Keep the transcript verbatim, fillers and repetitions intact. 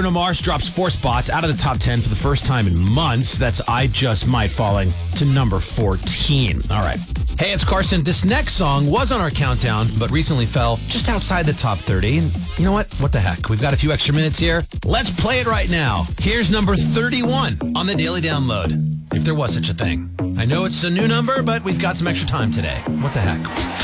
Bruno Mars drops four spots out of the top ten for the first time in months. That's I Just Might, falling to number fourteen. All right. Hey, it's Carson. This next song was on our countdown, but recently fell just outside the top thirty. And you know what? What the heck? We've got a few extra minutes here. Let's play it right now. Here's number thirty-one on the Daily Download, if there was such a thing. I know it's a new number, but we've got some extra time today. What the heck?